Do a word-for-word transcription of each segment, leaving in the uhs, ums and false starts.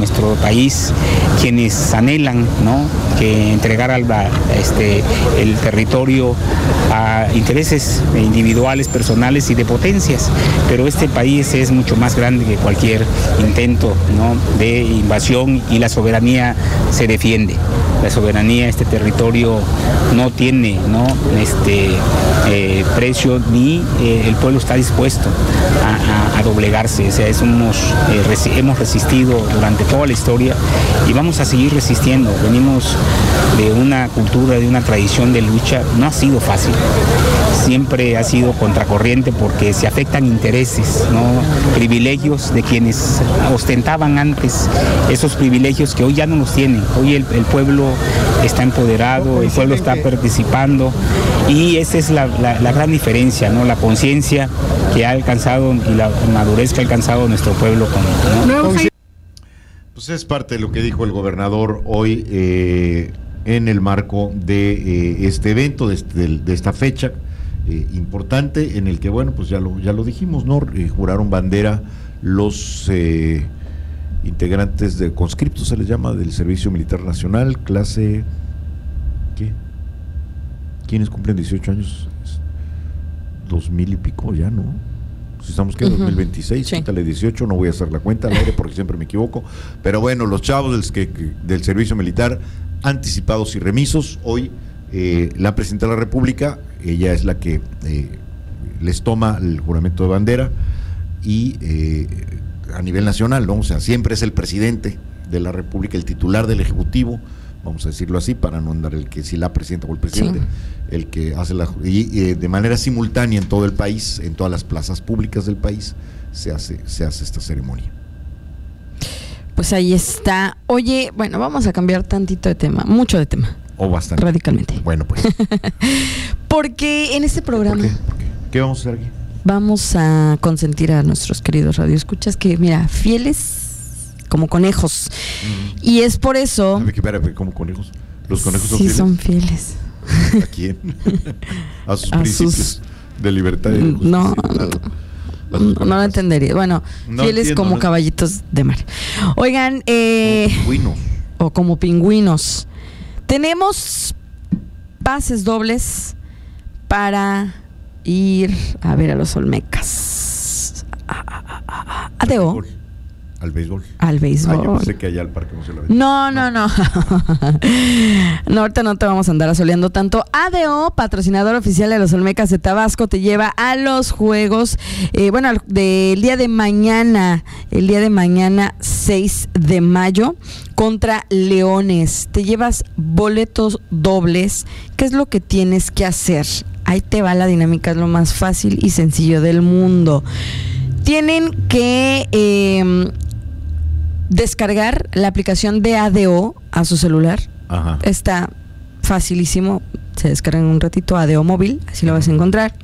nuestro país, quienes anhelan, ¿no?, que entregar al, este, el territorio a intereses individuales, personales y de potencias, pero este país es mucho más grande que cualquier intento, ¿no?, de invasión, y la soberanía se defiende. La soberanía, este territorio no tiene, ¿no?, este eh, precio, ni eh, el pueblo está dispuesto a, a, a doblegarse. O sea, somos, eh, resi- hemos resistido durante toda la historia y vamos a seguir resistiendo. Venimos de una cultura, de una tradición de lucha. No ha sido fácil, siempre ha sido contracorriente porque se afectan intereses, ¿no?, privilegios de quienes ostentaban antes esos privilegios que hoy ya no los tienen. Hoy el, el pueblo está empoderado, el pueblo está participando, y esa es la, la, la gran diferencia, ¿no?, la conciencia que ha alcanzado y la madurez que ha alcanzado nuestro pueblo. Con, ¿no? Pues es parte de lo que dijo el gobernador hoy eh, en el marco de eh, este evento, de, este, de, de esta fecha eh, importante, en el que, bueno, pues ya lo, ya lo dijimos, ¿no? Eh, juraron bandera los eh, integrantes de conscriptos, se les llama, del Servicio Militar Nacional, clase, ¿qué? ¿Quiénes cumplen dieciocho años? Dos mil y pico ya, ¿no? Si estamos que en uh-huh. dos mil veintiséis, sí. Quítale dieciocho, no voy a hacer la cuenta al aire porque siempre me equivoco, pero bueno, los chavos del, que, del Servicio Militar, anticipados y remisos, hoy eh, la Presidenta de la República, ella es la que eh, les toma el juramento de bandera, y eh, a nivel nacional, ¿no? O sea, siempre es el presidente de la República, el titular del Ejecutivo, vamos a decirlo así, para no andar el que si la presidenta o el presidente, sí. el que hace la y, y de manera simultánea en todo el país, en todas las plazas públicas del país, se hace, se hace esta ceremonia. Pues ahí está. Oye, bueno, vamos a cambiar tantito de tema, mucho de tema. O bastante. Radicalmente. Bueno, pues. Porque en este programa. ¿Por qué? ¿Por qué? ¿Qué vamos a hacer aquí? Vamos a consentir a nuestros queridos radioescuchas que, mira, fieles como conejos. Mm. Y es por eso. A ver, espera, ¿cómo conejos? ¿Los conejos son sí, fieles? Sí, son fieles. ¿A quién? A sus a principios sus... de libertad y de justicia. No, no, no, no lo entendería. Bueno, no fieles entiendo, como no. caballitos de mar. Oigan, eh. Como pingüinos. O como pingüinos. Tenemos pases dobles para ir a ver a los Olmecas. Adeo. Al béisbol. Al béisbol. Ah, yo pensé que allá al parque no se la ven. No, no, no. No, ahorita no te vamos a andar asoleando tanto. A D O, patrocinador oficial de los Olmecas de Tabasco, te lleva a los juegos, eh, bueno, del día de mañana, el día de mañana seis de mayo, contra Leones. Te llevas boletos dobles. ¿Qué es lo que tienes que hacer? Ahí te va la dinámica, es lo más fácil y sencillo del mundo. Tienen que eh, descargar la aplicación de A D O a su celular. Ajá. Está facilísimo, se descarga en un ratito. A D O móvil, así lo vas a encontrar.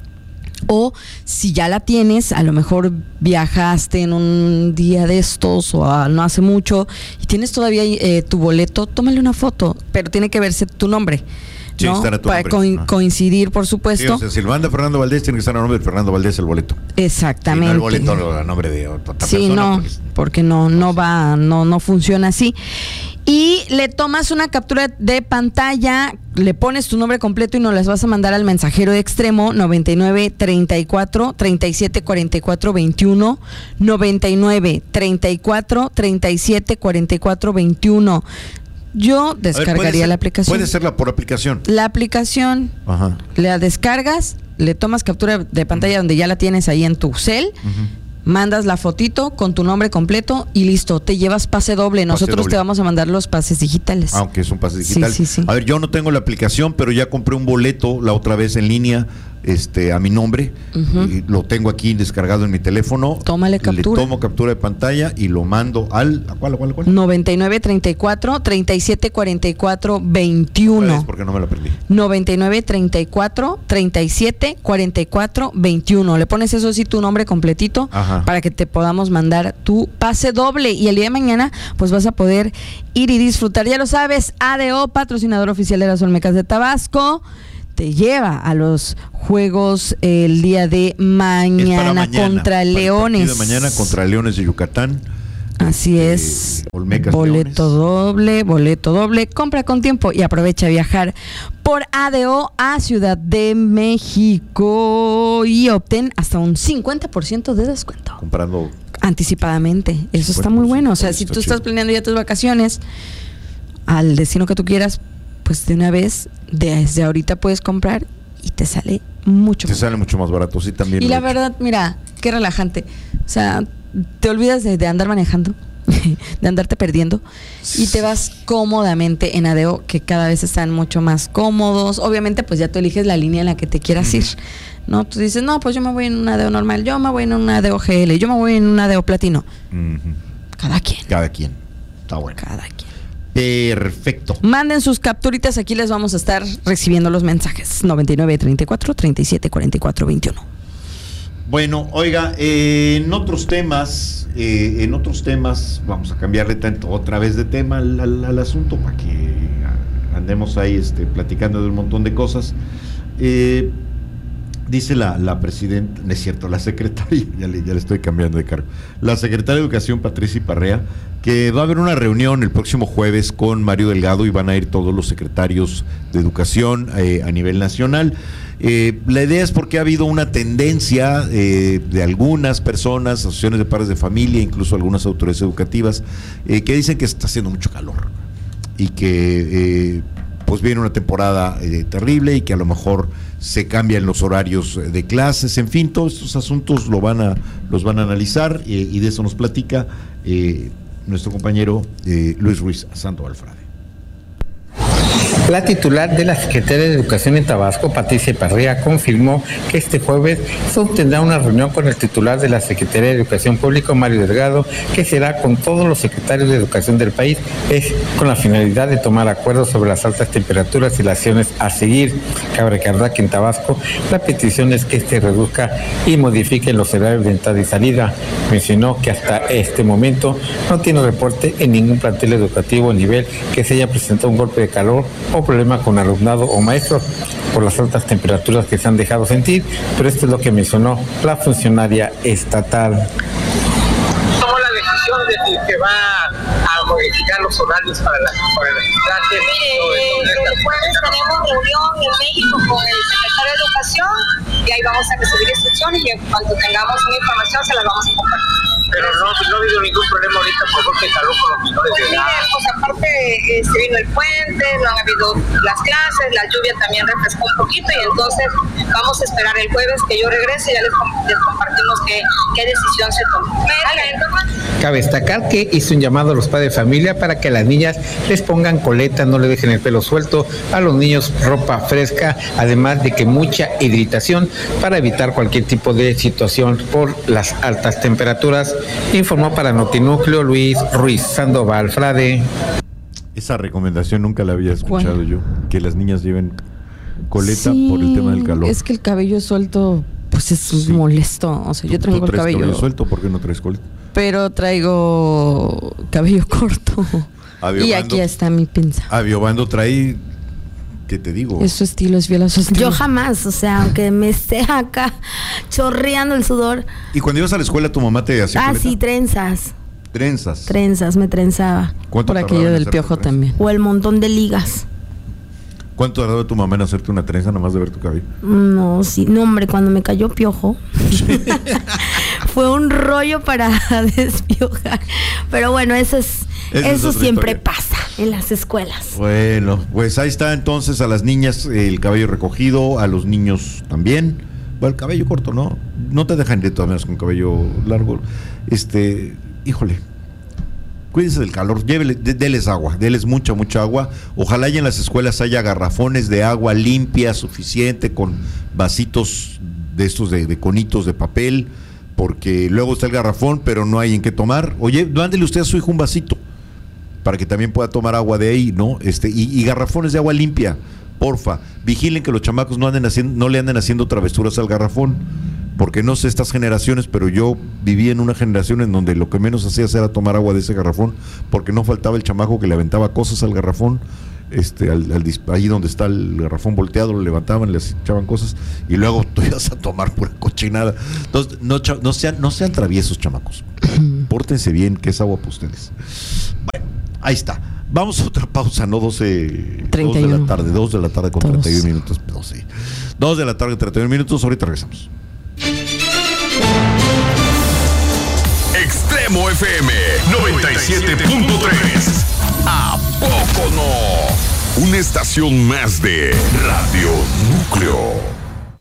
O si ya la tienes, a lo mejor viajaste en un día de estos o a, no hace mucho y tienes todavía eh, tu boleto, tómale una foto, pero tiene que verse tu nombre. Sí, ¿no? Para co- ah. coincidir, por supuesto. Sí, o sea, si lo manda Fernando Valdés, tiene que estar a nombre de Fernando Valdés el boleto. Exactamente. Y no el boleto a nombre de otra sí, persona. no, pues, porque no, no va, no, no funciona así. Y le tomas una captura de pantalla, le pones tu nombre completo y nos las vas a mandar al mensajero extremo noventa y nueve treinta y cuatro treinta y siete cuarenta y cuatro veintiuno, noventa y nueve treinta y cuatro treinta y siete cuarenta y cuatro veintiuno. Yo descargaría ver, ser, la aplicación. Puede serla por aplicación. La aplicación, ajá, la descargas, le tomas captura de pantalla donde ya la tienes ahí en tu cel, uh-huh, mandas la fotito con tu nombre completo y listo, te llevas pase doble. Nosotros pase doble. Te vamos a mandar los pases digitales. Aunque es un pase digital. Sí, sí, sí. A ver, yo no tengo la aplicación, pero ya compré un boleto la otra vez en línea, este, a mi nombre, uh-huh, y lo tengo aquí descargado en mi teléfono. Tómale captura. Le tomo captura de pantalla y lo mando al ¿a cuál, a cuál, a cuál? noventa y nueve treinta y cuatro treinta y siete cuarenta y cuatro veintiuno. Es porque no me la aprendí. noventa y nueve treinta y cuatro treinta y siete cuarenta y cuatro veintiuno. Le pones eso sí tu nombre completito. Ajá. Para que te podamos mandar tu pase doble y el día de mañana pues vas a poder ir y disfrutar. Ya lo sabes, A D O, patrocinador oficial de las Olmecas de Tabasco, te lleva a los juegos el día de mañana, mañana contra Leones. El partido de mañana contra Leones de Yucatán. Así es. Olmecas boleto Leones. doble, boleto doble. Compra con tiempo y aprovecha a viajar por A D O a Ciudad de México y obtén hasta un cincuenta por ciento de descuento. Comprando Anticipadamente. Eso está muy bueno. O sea, si está tú estás chido. planeando ya tus vacaciones al destino que tú quieras, pues de una vez, desde ahorita puedes comprar y te sale mucho Te más. sale mucho más barato, sí, también. Y lo la he hecho. verdad, mira, qué relajante. O sea, te olvidas de, de andar manejando, de andarte perdiendo y te vas cómodamente en A D O, que cada vez están mucho más cómodos. Obviamente, pues ya tú eliges la línea en la que te quieras ir, ¿no? Tú dices, no, pues yo me voy en un A D O normal, yo me voy en un A D O G L, yo me voy en un A D O platino. Ujú. Cada quien, Cada quien. Está bueno. cada quien. Perfecto. Manden sus capturitas, aquí les vamos a estar recibiendo los mensajes. noventa y nueve, treinta y cuatro, treinta y siete, cuarenta y cuatro, veintiuno. Bueno, oiga, eh, en otros temas, eh, en otros temas, vamos a cambiarle tanto otra vez de tema al, al- al asunto para que andemos ahí este, platicando de un montón de cosas. Eh, dice la, la presidenta, no es cierto, la secretaria, ya le, ya le estoy cambiando de cargo, la secretaria de Educación, Patricia Parrea, que va a haber una reunión el próximo jueves con Mario Delgado y van a ir todos los secretarios de Educación eh, a nivel nacional. Eh, la idea es porque ha habido una tendencia eh, de algunas personas, asociaciones de padres de familia, incluso algunas autoridades educativas, eh, que dicen que está haciendo mucho calor y que eh, pues viene una temporada eh, terrible y que a lo mejor se cambian los horarios de clases, en fin, todos estos asuntos lo van a, los van a analizar eh, y de eso nos platica eh, nuestro compañero eh, Luis Ruiz Sandoval Frade. La titular de la Secretaría de Educación en Tabasco, Patricia Parrea, confirmó que este jueves se obtendrá una reunión con el titular de la Secretaría de Educación Pública, Mario Delgado, que será con todos los secretarios de educación del país, es con la finalidad de tomar acuerdos sobre las altas temperaturas y las acciones a seguir. Cabe recordar que en Tabasco la petición es que este reduzca y modifique los horarios de entrada y salida. Mencionó que hasta este momento no tiene reporte en ningún plantel educativo a nivel que se haya presentado un golpe de calor o problema con alumnado o maestros por las altas temperaturas que se han dejado sentir, pero esto es lo que mencionó la funcionaria estatal. Tomó la decisión de que, que va a modificar los horarios para las, para las clases. Mire, el jueves tenemos reunión en México con el secretario de Educación y ahí vamos a recibir instrucciones y en cuanto tengamos una información se las vamos a compartir. Pero no, no ha habido ningún problema ahorita por golpe de calor con los menores de Mire, edad. pues aparte eh, se vino el puente, no han habido las clases, la lluvia también refrescó un poquito y entonces vamos a esperar el jueves que yo regrese y ya les, com- les compartimos qué, qué decisión se tomó. Cabe destacar que hizo un llamado a los padres de familia para que a las niñas les pongan coleta, no le dejen el pelo suelto, a los niños ropa fresca, además de que mucha hidratación para evitar cualquier tipo de situación por las altas temperaturas. Informó para Notinúcleo Luis Ruiz Sandoval Frade. Esa recomendación nunca la había escuchado ¿Cuál? yo, que las niñas lleven coleta Sí, por el tema del calor. Es que el cabello suelto, pues es Sí. molesto. O sea, yo ¿Tú- traigo tú el traes cabello, suelto? ¿Por qué no traes coleta? pero traigo cabello corto. Aviobando. Y aquí está mi pinza. Aviobando trae, ¿qué te digo? Es su estilo, es fiel a su estilo. Yo jamás, o sea, aunque me esté acá chorreando el sudor. Y cuando ibas a la escuela, tu mamá te hacía Ah, coleta? sí, trenzas. Trenzas. Trenzas, me trenzaba. ¿Cuánto Por tardaba aquello en del hacerte piojo trenza? también. O el montón de ligas. ¿Cuánto tardaba tu mamá en hacerte una trenza nada más de ver tu cabello? No, sí, no, hombre, cuando me cayó piojo. Fue un rollo para despiojar. Pero bueno, eso es, Esa es eso otra siempre historia. pasa en las escuelas. Bueno, pues ahí está entonces a las niñas eh, el cabello recogido, a los niños también. Bueno, el cabello corto, ¿no? No te dejan de todas maneras con cabello largo. Este, híjole. Cuídense del calor, llévele, dé- déles agua, déles mucha, mucha agua. Ojalá y en las escuelas haya garrafones de agua limpia, suficiente, con vasitos de estos de, de conitos de papel, porque luego está el garrafón, pero no hay en qué tomar. Oye, mándele usted a su hijo un vasito, para que también pueda tomar agua de ahí, ¿no? Este, y, y garrafones de agua limpia, porfa. Vigilen que los chamacos no anden haciendo, no le anden haciendo travesuras al garrafón, porque no sé estas generaciones, pero yo viví en una generación en donde lo que menos hacías era tomar agua de ese garrafón, porque no faltaba el chamaco que le aventaba cosas al garrafón, este, al, al dis- ahí donde está el garrafón volteado, lo levantaban, les echaban cosas, y luego tú ibas a tomar pura cochinada. Entonces, no, cha- no sean, no sean traviesos, chamacos. pórtense bien, que es agua para ustedes. Bueno, ahí está. Vamos a otra pausa, no doce, dos de la tarde, dos de la tarde con Todos. treinta y uno minutos, doce. dos de la tarde con treinta y uno minutos, ahorita regresamos. Extremo F M noventa y siete punto tres. ¿A poco no? Una estación más de Radio Núcleo.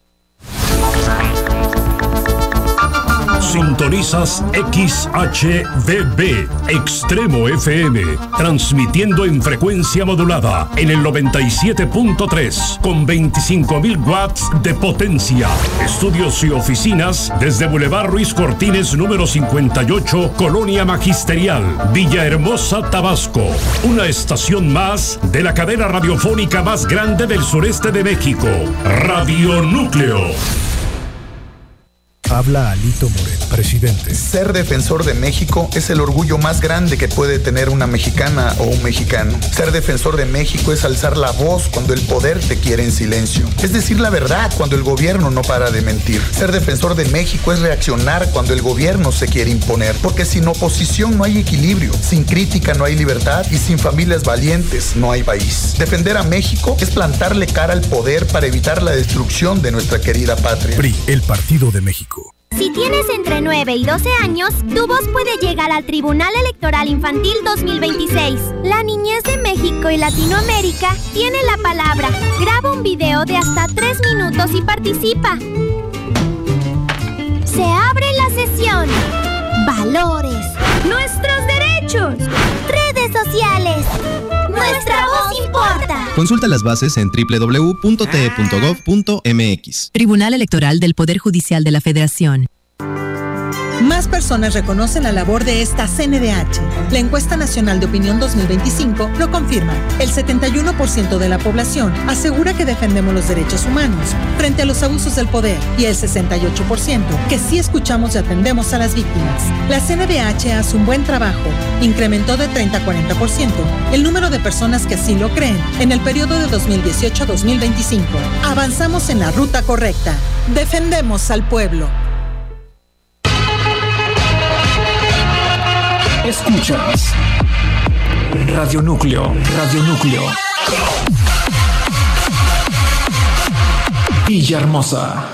Sintonizas X H V B, Extremo F M, transmitiendo en frecuencia modulada en el noventa y siete punto tres, con veinticinco mil watts de potencia. Estudios y oficinas desde Boulevard Ruiz Cortines, número cincuenta y ocho, Colonia Magisterial, Villahermosa, Tabasco. Una estación más de la cadena radiofónica más grande del sureste de México, Radio Núcleo. Habla Alito Moreno, presidente. Ser defensor de México es el orgullo más grande que puede tener una mexicana o un mexicano. Ser defensor de México es alzar la voz cuando el poder te quiere en silencio. Es decir la verdad cuando el gobierno no para de mentir. Ser defensor de México es reaccionar cuando el gobierno se quiere imponer. Porque sin oposición no hay equilibrio, sin crítica no hay libertad y sin familias valientes no hay país. Defender a México es plantarle cara al poder para evitar la destrucción de nuestra querida patria. P R I, el Partido de México. Si tienes entre nueve y doce años, tu voz puede llegar al Tribunal Electoral Infantil dos mil veintiséis. La niñez de México y Latinoamérica tiene la palabra. Graba un video de hasta tres minutos y participa. Se abre la sesión. Valores. Nuestros derechos. Redes sociales. Nuestra voz importa. Consulta las bases en doble u doble u doble u punto t e punto gov punto m x. Tribunal Electoral del Poder Judicial de la Federación. Más personas reconocen la labor de esta C N D H. La encuesta nacional de opinión dos mil veinticinco lo confirma. El setenta y uno por ciento de la población asegura que defendemos los derechos humanos frente a los abusos del poder y el sesenta y ocho por ciento que sí escuchamos y atendemos a las víctimas. La C N D H hace un buen trabajo. Incrementó de treinta a cuarenta por ciento el número de personas que así lo creen en el periodo de dos mil dieciocho a dos mil veinticinco. Avanzamos en la ruta correcta. Defendemos al pueblo. Escuchas Radio Núcleo, Radio Núcleo. Villahermosa.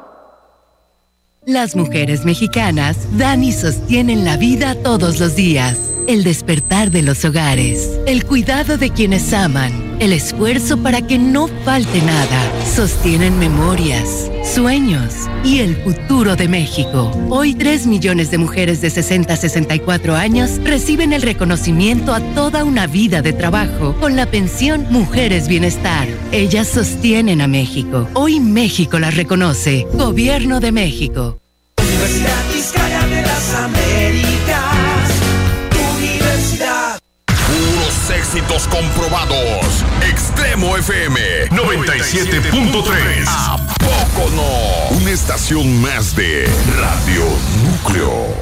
Las mujeres mexicanas dan y sostienen la vida todos los días. El despertar de los hogares, el cuidado de quienes aman, el esfuerzo para que no falte nada. Sostienen memorias, sueños y el futuro de México. Hoy tres millones de mujeres de sesenta a sesenta y cuatro años reciben el reconocimiento a toda una vida de trabajo con la pensión Mujeres Bienestar. Ellas sostienen a México. Hoy México las reconoce. Gobierno de México. Universidad Vizcaya de las Américas. Universidad. Puros éxitos comprobados. Extremo F M noventa y siete punto tres. ¿A poco no? Una estación más de Radio Núcleo.